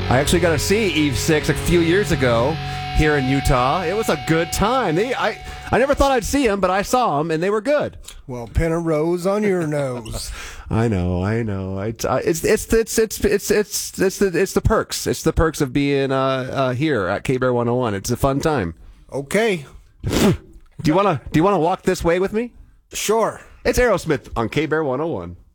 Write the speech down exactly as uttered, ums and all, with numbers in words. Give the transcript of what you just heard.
I actually got to see Eve Six a few years ago here in Utah. It was a good time. They, I, I never thought I'd see them, but I saw them, and they were good. Well, pin a rose on your nose. I know, I know. It's it's it's it's it's it's it's it's the it's the perks. It's the perks of being uh, uh here at K-Bear one oh one. It's a fun time. Okay. Do you wanna do you wanna walk this way with me? Sure. It's Aerosmith on K-Bear one oh one.